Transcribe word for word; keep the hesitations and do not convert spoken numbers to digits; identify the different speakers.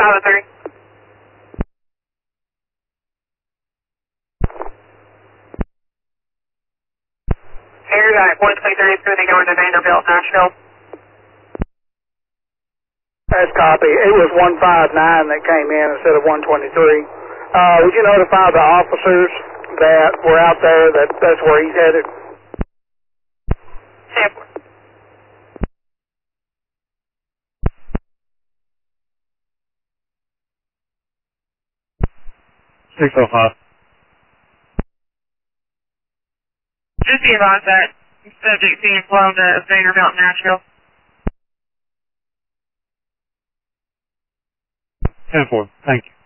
Speaker 1: five oh three. Air Guy one twenty thirty-three, they going to Vanderbilt, Nashville.
Speaker 2: That's copy. It was one five nine that came in instead of one twenty-three. Uh, would you notify the officers that were out there that that's where he's headed?
Speaker 1: Stanford.
Speaker 3: six oh five.
Speaker 1: Just be advised that subject being flown to Vanderbilt, Nashville.
Speaker 3: ten four. Thank you.